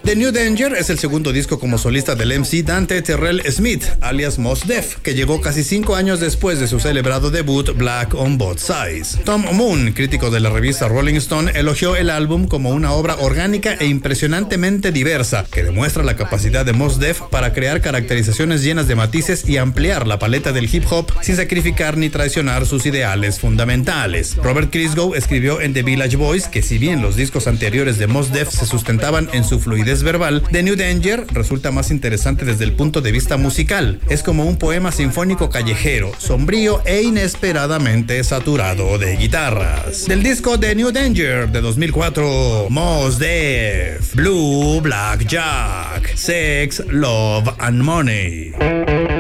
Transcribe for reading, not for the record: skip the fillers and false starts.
The New Danger es el segundo disco como solista del MC Dante Terrell Smith, alias Mos Def, que llegó casi 5 años después de su celebrado debut Black on Both Sides. Tom Moon, crítico de la revista Rolling Stone, elogió el álbum como una obra orgánica e impresionantemente diversa, que demuestra la capacidad de Mos Def para crear caracterizaciones llenas de matices y ampliar la paleta del hip hop sin sacrificar ni traicionar sus ideales fundamentales. Robert Christgau escribió en The Village Voice que si bien los discos anteriores de Mos Def se sustentaban en su fluidez verbal, The New Danger resulta más interesante desde el punto de vista musical. Es como un poema sinfónico callejero, sombrío e inesperadamente saturado de guitarras. Del disco The New Danger de 2004, Mos Def, Blue Black Jack, Sex, Love and Money.